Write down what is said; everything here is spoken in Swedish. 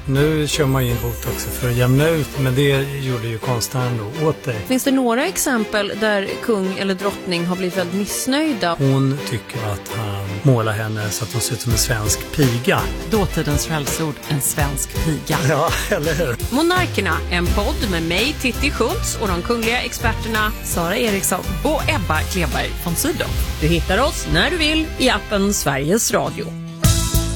Nu kör man in botox för att jämna ut, men det gjorde ju konstnären då åt dig. Finns det några exempel där kung eller drottning har blivit väldigt missnöjda? Hon tycker att han målar henne så att hon ser ut som en svensk piga. Dåtidens skällsord, en svensk piga. Ja, eller hur? Monarkerna, en podd med mig, Titti Schultz, och de kungliga experterna Sara Eriksson och Ebba Kleberg von Sydow. Du hittar oss när du vill i appen Sveriges Radio.